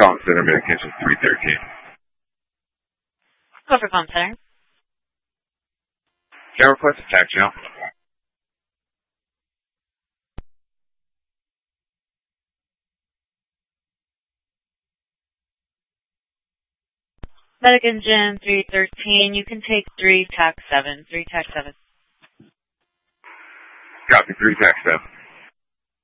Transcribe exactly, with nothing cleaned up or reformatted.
Comm Center, medication three thirteen. Go for Comm Center. Can I request a taxi now? Medic Engine three thirteen, you can take three, tax seven. three, tax seven. Copy, three tax seven.